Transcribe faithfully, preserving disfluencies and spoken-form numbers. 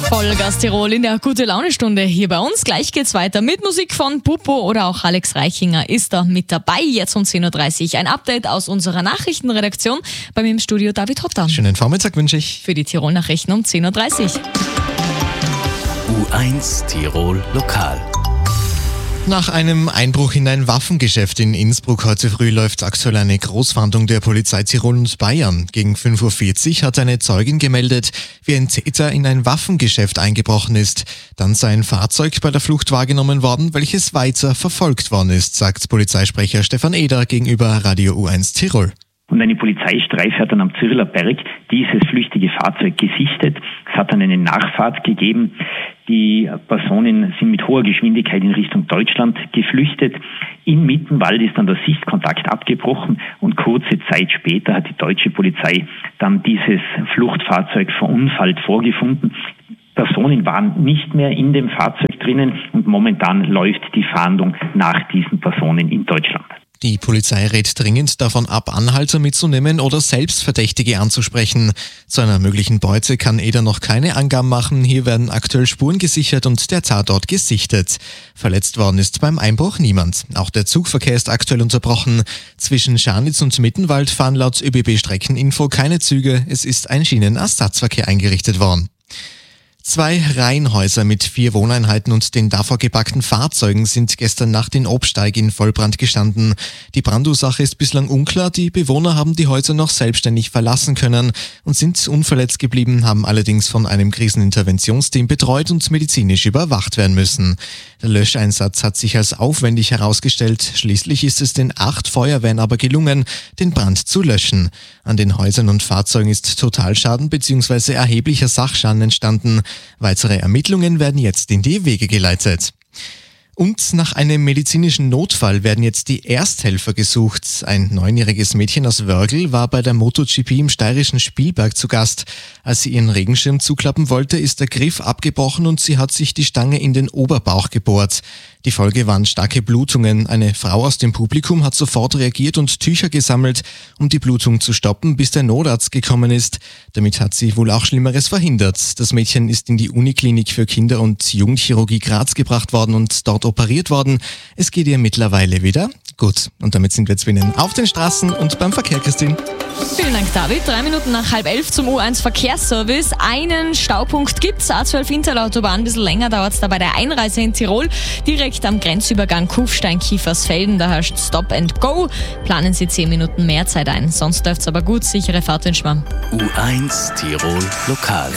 Vollgas Tirol in der Gute-Laune-Stunde hier bei uns. Gleich geht's weiter mit Musik von Pupo oder auch Alex Reichinger ist da mit dabei. Jetzt um zehn Uhr dreißig ein Update aus unserer Nachrichtenredaktion. Bei mir im Studio David Hotter. Schönen Vormittag wünsche ich. Für die Tirol-Nachrichten um zehn Uhr dreißig. U eins Tirol Lokal. Nach einem Einbruch in ein Waffengeschäft in Innsbruck heute früh läuft aktuell eine Großfahndung der Polizei Tirol und Bayern. Gegen fünf Uhr vierzig hat eine Zeugin gemeldet, wie ein Täter in ein Waffengeschäft eingebrochen ist. Dann sei ein Fahrzeug bei der Flucht wahrgenommen worden, welches weiter verfolgt worden ist, sagt Polizeisprecher Stefan Eder gegenüber Radio U eins Tirol. Und eine Polizeistreife hat dann am Zürler Berg dieses flüchtige Fahrzeug gesichtet. Es hat dann eine Nachfahrt gegeben. Die Personen sind mit hoher Geschwindigkeit in Richtung Deutschland geflüchtet. In Mittenwald ist dann der Sichtkontakt abgebrochen und kurze Zeit später hat die deutsche Polizei dann dieses Fluchtfahrzeug verunfallt vorgefunden. Personen waren nicht mehr in dem Fahrzeug drinnen und momentan läuft die Fahndung nach diesen Personen in Deutschland. Die Polizei rät dringend davon ab, Anhalter mitzunehmen oder selbst Verdächtige anzusprechen. Zu einer möglichen Beute kann Eder noch keine Angaben machen. Hier werden aktuell Spuren gesichert und der Tatort gesichtet. Verletzt worden ist beim Einbruch niemand. Auch der Zugverkehr ist aktuell unterbrochen. Zwischen Scharnitz und Mittenwald fahren laut Ö B B-Streckeninfo keine Züge. Es ist ein Schienenersatzverkehr eingerichtet worden. Zwei Reihenhäuser mit vier Wohneinheiten und den davor geparkten Fahrzeugen sind gestern Nacht in Obsteig in Vollbrand gestanden. Die Brandursache ist bislang unklar. Die Bewohner haben die Häuser noch selbstständig verlassen können und sind unverletzt geblieben, haben allerdings von einem Kriseninterventionsteam betreut und medizinisch überwacht werden müssen. Der Löscheinsatz hat sich als aufwendig herausgestellt. Schließlich ist es den acht Feuerwehren aber gelungen, den Brand zu löschen. An den Häusern und Fahrzeugen ist Totalschaden bzw. erheblicher Sachschaden entstanden. Weitere Ermittlungen werden jetzt in die Wege geleitet. Und nach einem medizinischen Notfall werden jetzt die Ersthelfer gesucht. Ein neunjähriges Mädchen aus Wörgl war bei der MotoGP im steirischen Spielberg zu Gast. Als sie ihren Regenschirm zuklappen wollte, ist der Griff abgebrochen und sie hat sich die Stange in den Oberbauch gebohrt. Die Folge waren starke Blutungen. Eine Frau aus dem Publikum hat sofort reagiert und Tücher gesammelt, um die Blutung zu stoppen, bis der Notarzt gekommen ist. Damit hat sie wohl auch Schlimmeres verhindert. Das Mädchen ist in die Uniklinik für Kinder- und Jugendchirurgie Graz gebracht worden und dort operiert worden. Es geht ihr mittlerweile wieder gut. Und damit sind wir jetzt wieder auf den Straßen und beim Verkehr, Christine. Vielen Dank, David. Drei Minuten nach halb elf zum U eins Verkehrsservice. Einen Staupunkt gibt's. A zwölf Interlautobahn. Ein bisschen länger dauert's da bei der Einreise in Tirol. Direkt am Grenzübergang Kufstein-Kiefersfelden. Da herrscht Stop and Go. Planen Sie zehn Minuten mehr Zeit ein. Sonst läuft's aber gut. Sichere Fahrt in Schwamm. U eins Tirol Lokal.